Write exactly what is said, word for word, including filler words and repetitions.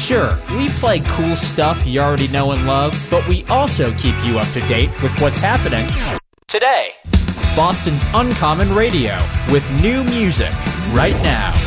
Sure, we play cool stuff you already know and love, but we also keep you up to date with what's happening today. Boston's Uncommon Radio with new music right now.